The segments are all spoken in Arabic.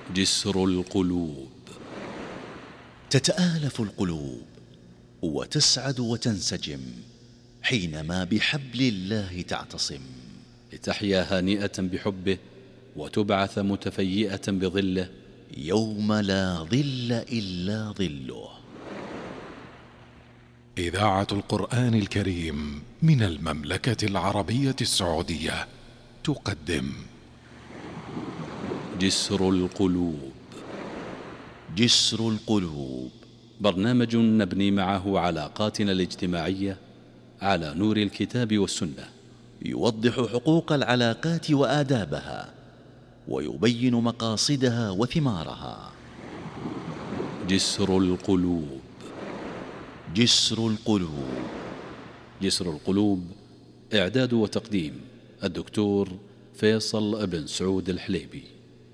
جسر القلوب. تتآلف القلوب وتسعد وتنسجم حينما بحبل الله تعتصم، لتحيا هانئة بحبه وتبعث متفيئة بظله يوم لا ظل إلا ظله. إذاعة القرآن الكريم من المملكة العربية السعودية تقدم جسر القلوب. جسر القلوب، برنامج نبني معه علاقاتنا الاجتماعية على نور الكتاب والسنة، يوضح حقوق العلاقات وآدابها، ويبين مقاصدها وثمارها. جسر القلوب. جسر القلوب. جسر القلوب، إعداد وتقديم الدكتور فيصل بن سعود الحليبي،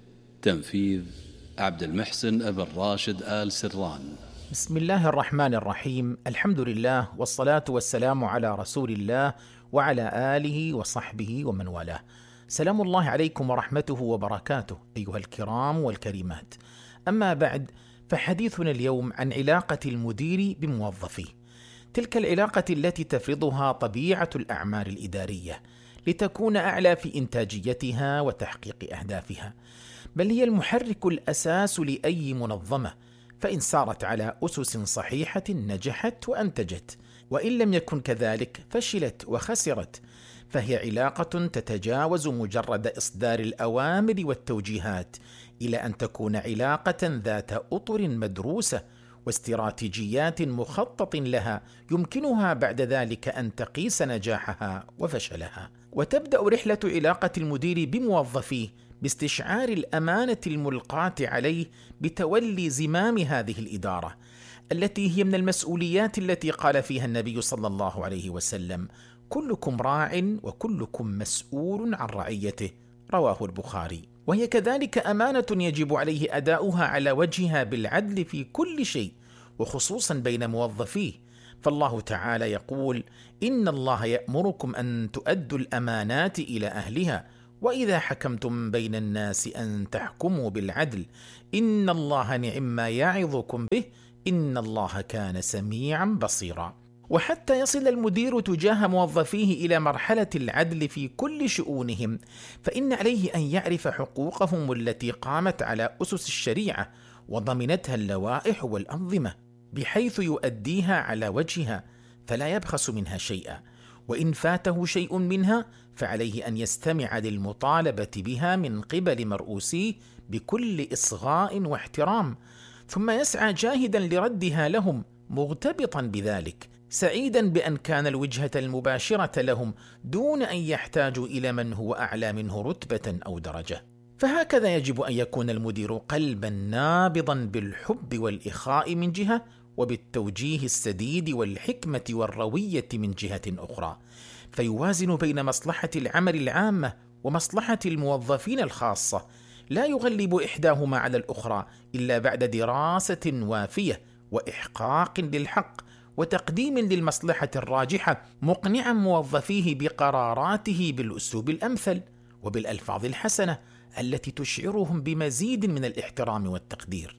تنفيذ عبد المحسن أبن راشد آل سران. بسم الله الرحمن الرحيم، الحمد لله والصلاة والسلام على رسول الله وعلى آله وصحبه ومن والاه. سلام الله عليكم ورحمته وبركاته أيها الكرام والكريمات. أما بعد، فحديثنا اليوم عن علاقة المدير بموظفيه، تلك العلاقة التي تفرضها طبيعة الأعمال الإدارية لتكون أعلى في إنتاجيتها وتحقيق أهدافها، بل هي المحرك الأساس لأي منظمة، فإن سارت على أسس صحيحة نجحت وأنتجت، وإن لم يكن كذلك فشلت وخسرت. فهي علاقة تتجاوز مجرد إصدار الأوامر والتوجيهات إلى أن تكون علاقة ذات أطر مدروسة واستراتيجيات مخطط لها يمكنها بعد ذلك أن تقيس نجاحها وفشلها. وتبدأ رحلة علاقة المدير بموظفيه باستشعار الأمانة الملقاة عليه بتولي زمام هذه الإدارة، التي هي من المسؤوليات التي قال فيها النبي صلى الله عليه وسلم: كلكم راع وكلكم مسؤول عن رعيته، رواه البخاري. وهي كذلك أمانة يجب عليه أداؤها على وجهها بالعدل في كل شيء، وخصوصا بين موظفيه، فالله تعالى يقول: إن الله يأمركم أن تؤدوا الأمانات إلى أهلها وإذا حكمتم بين الناس أن تحكموا بالعدل إن الله نعم ما يعظكم به إن الله كان سميعا بصيرا. وحتى يصل المدير تجاه موظفيه إلى مرحلة العدل في كل شؤونهم، فإن عليه أن يعرف حقوقهم التي قامت على أسس الشريعة وضمنتها اللوائح والأنظمة، بحيث يؤديها على وجهها فلا يبخس منها شيئا، وإن فاته شيء منها فعليه أن يستمع للمطالبة بها من قبل مرؤوسيه بكل إصغاء واحترام، ثم يسعى جاهدا لردها لهم، مغتبطا بذلك، سعيدا بأن كان الوجهة المباشرة لهم دون أن يحتاجوا إلى من هو أعلى منه رتبة أو درجة. فهكذا يجب أن يكون المدير قلبا نابضا بالحب والإخاء من جهة، وبالتوجيه السديد والحكمة والروية من جهة أخرى، فيوازن بين مصلحة العمل العامة ومصلحة الموظفين الخاصة، لا يغلب إحداهما على الأخرى إلا بعد دراسة وافية وإحقاق للحق وتقديم للمصلحة الراجحة، مقنعا موظفيه بقراراته بالأسلوب الأمثل وبالألفاظ الحسنة التي تشعرهم بمزيد من الاحترام والتقدير.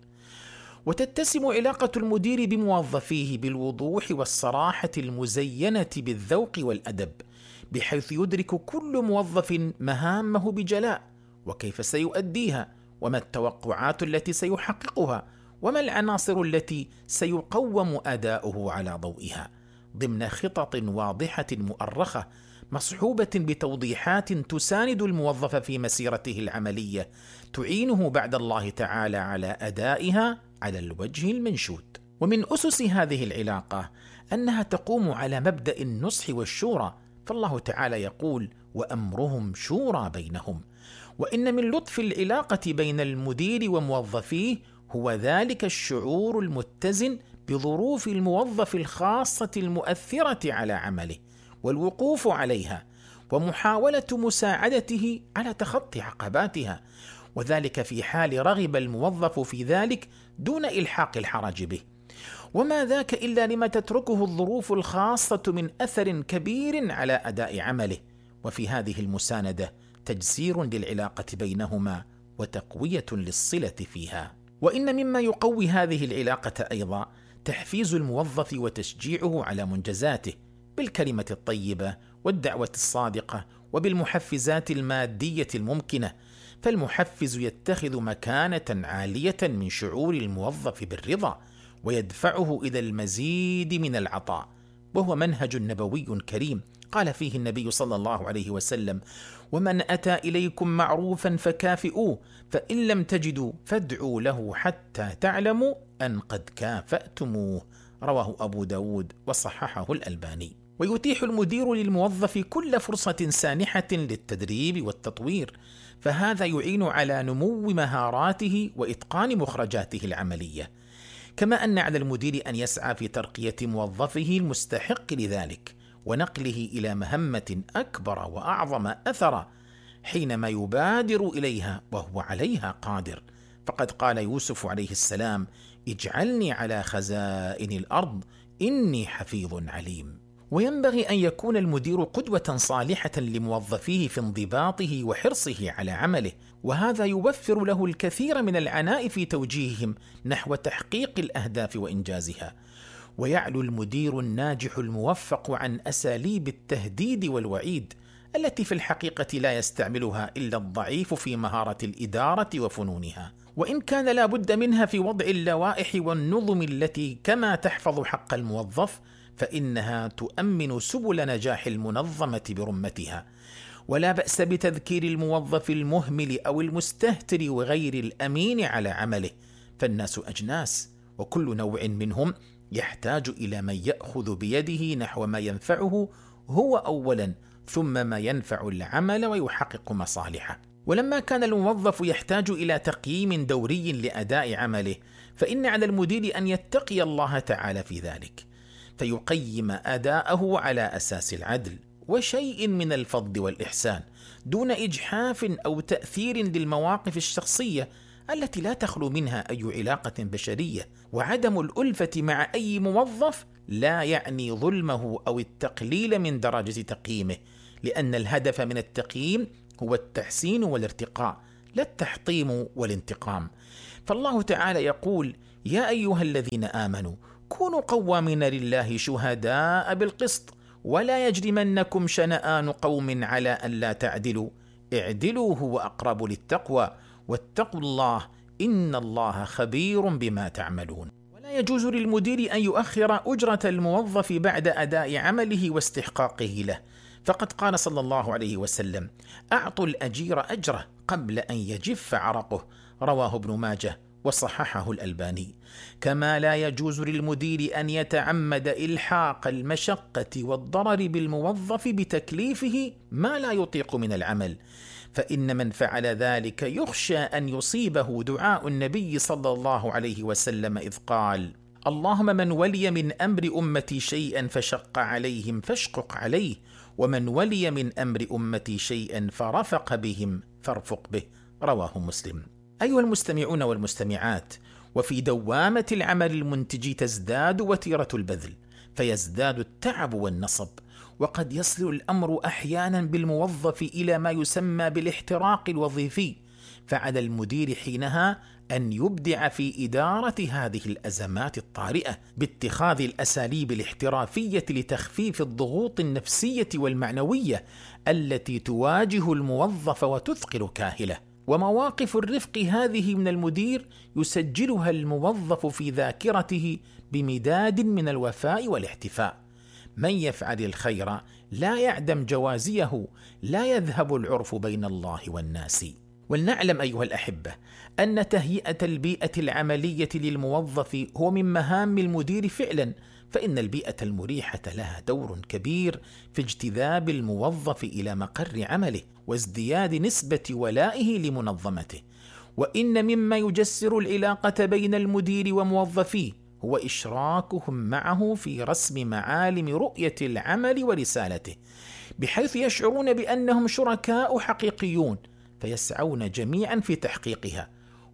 وتتسم علاقة المدير بموظفيه بالوضوح والصراحة المزينة بالذوق والأدب، بحيث يدرك كل موظف مهامه بجلاء، وكيف سيؤديها، وما التوقعات التي سيحققها، وما العناصر التي سيقوم أداؤه على ضوئها، ضمن خطط واضحة مؤرخة مصحوبة بتوضيحات تساند الموظف في مسيرته العملية، تعينه بعد الله تعالى على أدائها على الوجه المنشود. ومن أسس هذه العلاقة أنها تقوم على مبدأ النصح والشورى، فالله تعالى يقول: وأمرهم شورى بينهم. وإن من لطف العلاقة بين المدير وموظفيه هو ذلك الشعور المتزن بظروف الموظف الخاصة المؤثرة على عمله، والوقوف عليها، ومحاولة مساعدته على تخطي عقباتها، وذلك في حال رغب الموظف في ذلك دون إلحاق الحرج به. وما ذاك إلا لما تتركه الظروف الخاصة من أثر كبير على أداء عمله. وفي هذه المساندة تجسير للعلاقة بينهما وتقوية للصلة فيها. وإن مما يقوي هذه العلاقة أيضا تحفيز الموظف وتشجيعه على منجزاته بالكلمة الطيبة والدعوة الصادقة وبالمحفزات المادية الممكنة، فالمحفز يتخذ مكانة عالية من شعور الموظف بالرضا ويدفعه إلى المزيد من العطاء، وهو منهج نبوي كريم قال فيه النبي صلى الله عليه وسلم: ومن أتى إليكم معروفا فكافئوه، فإن لم تجدوا فادعوا له حتى تعلموا أن قد كافأتموه. رواه أبو داود وصححه الألباني. ويتيح المدير للموظف كل فرصة سانحة للتدريب والتطوير، فهذا يعين على نمو مهاراته وإتقان مخرجاته العملية، كما أن على المدير أن يسعى في ترقية موظفه المستحق لذلك ونقله إلى مهمة أكبر وأعظم أثرا حينما يبادر إليها وهو عليها قادر. فقد قال يوسف عليه السلام: اجعلني على خزائن الأرض إني حفيظ عليم. وينبغي أن يكون المدير قدوة صالحة لموظفيه في انضباطه وحرصه على عمله، وهذا يوفر له الكثير من العناء في توجيههم نحو تحقيق الأهداف وإنجازها. ويعلو المدير الناجح الموفق عن أساليب التهديد والوعيد التي في الحقيقة لا يستعملها إلا الضعيف في مهارة الإدارة وفنونها، وإن كان لا بد منها في وضع اللوائح والنظم التي كما تحفظ حق الموظف فإنها تؤمن سبل نجاح المنظمة برمتها. ولا بأس بتذكير الموظف المهمل أو المستهتر وغير الأمين على عمله، فالناس أجناس، وكل نوع منهم يحتاج إلى من يأخذ بيده نحو ما ينفعه هو أولا، ثم ما ينفع العمل ويحقق مصالحه. ولما كان الموظف يحتاج إلى تقييم دوري لأداء عمله، فإن على المدير أن يتقي الله تعالى في ذلك، فيقيم أداءه على أساس العدل وشيء من الفضل والإحسان، دون إجحاف أو تأثير للمواقف الشخصية التي لا تخلو منها أي علاقة بشرية. وعدم الألفة مع أي موظف لا يعني ظلمه أو التقليل من درجة تقييمه، لأن الهدف من التقييم هو التحسين والارتقاء، لا التحطيم والانتقام. فالله تعالى يقول: يا أيها الذين آمنوا كونوا قوامين لله شهداء بالقسط ولا يجرمنكم شنآن قوم على أن لا تعدلوا اعدلوا هو أقرب للتقوى واتقوا الله إن الله خبير بما تعملون. ولا يجوز للمدير أن يؤخر أجرة الموظف بعد أداء عمله واستحقاقه له، فقد قال صلى الله عليه وسلم: أعطوا الأجير أجره قبل أن يجف عرقه. رواه ابن ماجه وصححه الألباني. كما لا يجوز للمدير أن يتعمد إلحاق المشقة والضرر بالموظف بتكليفه ما لا يطيق من العمل، فإن من فعل ذلك يخشى أن يصيبه دعاء النبي صلى الله عليه وسلم إذ قال: اللهم من ولي من أمر أمتي شيئا فشق عليهم فاشقق عليه، ومن ولي من أمر أمتي شيئا فرفق بهم فارفق به. رواه مسلم. أيها المستمعون والمستمعات، وفي دوامة العمل المنتج تزداد وتيرة البذل، فيزداد التعب والنصب، وقد يصل الأمر أحيانا بالموظف إلى ما يسمى بالاحتراق الوظيفي، فعلى المدير حينها أن يبدع في إدارة هذه الأزمات الطارئة باتخاذ الأساليب الاحترافية لتخفيف الضغوط النفسية والمعنوية التي تواجه الموظف وتثقل كاهله. ومواقف الرفق هذه من المدير يسجلها الموظف في ذاكرته بمداد من الوفاء والاحتفاء. من يفعل الخير لا يعدم جوازيه، لا يذهب العرف بين الله والناس. ولنعلم أيها الأحبة أن تهيئة البيئة العملية للموظف هو من مهام المدير فعلا، فإن البيئة المريحة لها دور كبير في اجتذاب الموظف إلى مقر عمله وازدياد نسبة ولائه لمنظمته. وإن مما يجسر العلاقة بين المدير وموظفيه هو إشراكهم معه في رسم معالم رؤية العمل ورسالته، بحيث يشعرون بأنهم شركاء حقيقيون، فيسعون جميعا في تحقيقها،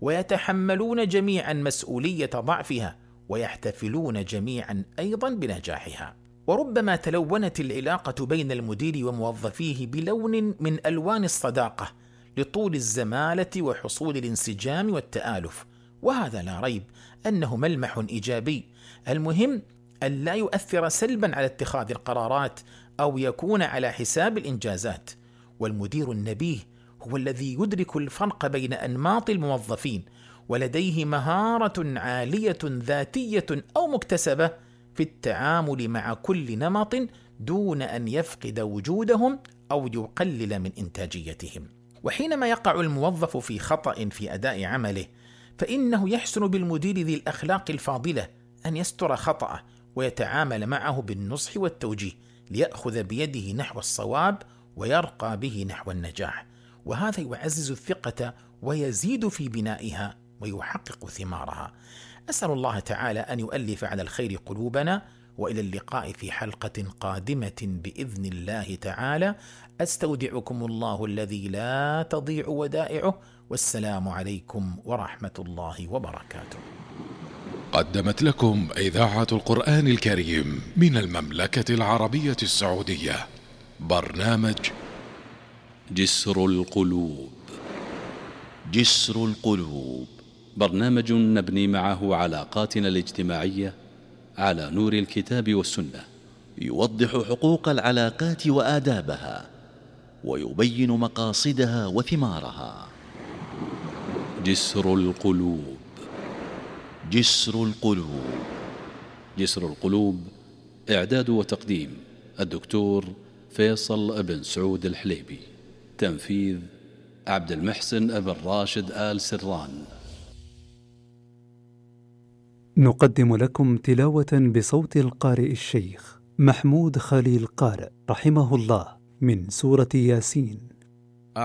ويتحملون جميعا مسؤولية ضعفها، ويحتفلون جميعا أيضا بنجاحها. وربما تلونت العلاقة بين المدير وموظفيه بلون من ألوان الصداقة، لطول الزمالة وحصول الانسجام والتآلف، وهذا لا ريب أنه ملمح إيجابي. المهم أن لا يؤثر سلبا على اتخاذ القرارات أو يكون على حساب الإنجازات. والمدير النبيه هو الذي يدرك الفرق بين أنماط الموظفين ولديه مهارة عالية ذاتية أو مكتسبة في التعامل مع كل نمط دون أن يفقد وجودهم أو يقلل من إنتاجيتهم. وحينما يقع الموظف في خطأ في أداء عمله، فإنه يحسن بالمدير ذي الأخلاق الفاضلة أن يستر خطأه ويتعامل معه بالنصح والتوجيه ليأخذ بيده نحو الصواب ويرقى به نحو النجاح، وهذا يعزز الثقة ويزيد في بنائها ويحقق ثمارها. أسأل الله تعالى أن يؤلف على الخير قلوبنا، وإلى اللقاء في حلقة قادمة بإذن الله تعالى. أستودعكم الله الذي لا تضيع ودائعه، والسلام عليكم ورحمة الله وبركاته. قدمت لكم إذاعة القرآن الكريم من المملكة العربية السعودية برنامج جسر القلوب. جسر القلوب، برنامج نبني معه علاقاتنا الاجتماعية على نور الكتاب والسنة، يوضح حقوق العلاقات وآدابها، ويبين مقاصدها وثمارها. جسر القلوب. جسر القلوب. جسر القلوب، إعداد وتقديم الدكتور فيصل بن سعود الحليبي، تنفيذ عبد المحسن بن راشد آل سران. نقدم لكم تلاوة بصوت القارئ الشيخ محمود خليل قارئ رحمه الله من سورة ياسين.